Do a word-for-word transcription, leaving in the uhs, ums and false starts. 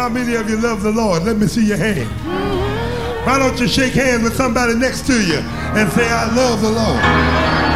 How many of you love the Lord? Let me see your hand. Why don't you shake hands with somebody next to you and say, I love the Lord.